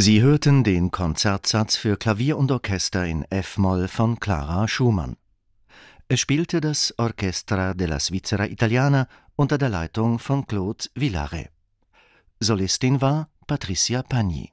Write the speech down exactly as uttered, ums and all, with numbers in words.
Sie hörten den Konzertsatz für Klavier und Orchester in F-Moll von Clara Schumann. Es spielte das Orchestra della Svizzera Italiana unter der Leitung von Claude Villaret. Solistin war Patricia Pagni.